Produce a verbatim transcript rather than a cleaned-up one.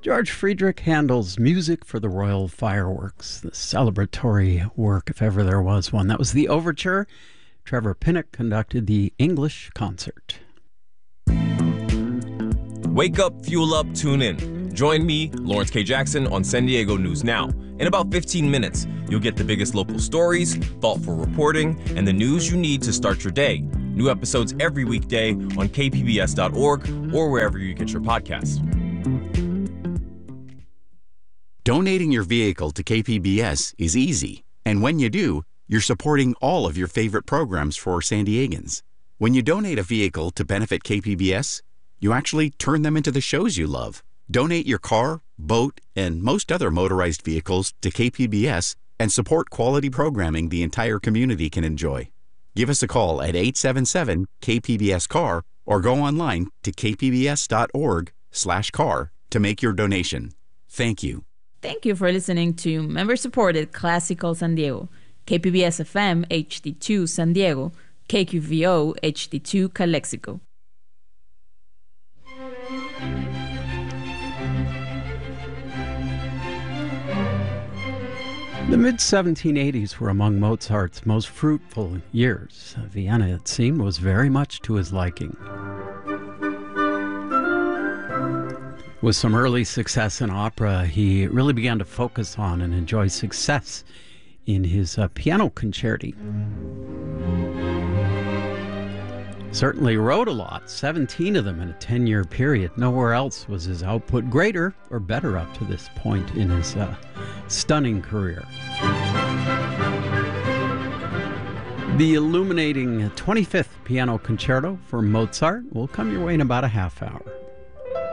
George Friedrich Handel's Music for the Royal Fireworks, the celebratory work, if ever there was one. That was the overture. Trevor Pinnock conducted the English concert. Wake up, fuel up, tune in. Join me, Lawrence K. Jackson, on San Diego News Now. In about fifteen minutes, you'll get the biggest local stories, thoughtful reporting, and the news you need to start your day. New episodes every weekday on K P B S dot org or wherever you get your podcasts. Donating your vehicle to K P B S is easy. And when you do, you're supporting all of your favorite programs for San Diegans. When you donate a vehicle to benefit K P B S, you actually turn them into the shows you love. Donate your car, boat, and most other motorized vehicles to K P B S and support quality programming the entire community can enjoy. Give us a call at eight seven seven K P B S C A R or go online to k p b s dot org slash car to make your donation. Thank you. Thank you for listening to member-supported Classical San Diego, K P B S F M H D two San Diego, K Q V O H D two Calexico. The mid seventeen eighties were among Mozart's most fruitful years. Vienna, it seemed, was very much to his liking. With some early success in opera, he really began to focus on and enjoy success in his uh, piano concerti. Certainly wrote a lot, seventeen of them in a ten-year period. Nowhere else was his output greater or better up to this point in his uh, stunning career. The illuminating twenty-fifth Piano Concerto for Mozart will come your way in about a half hour.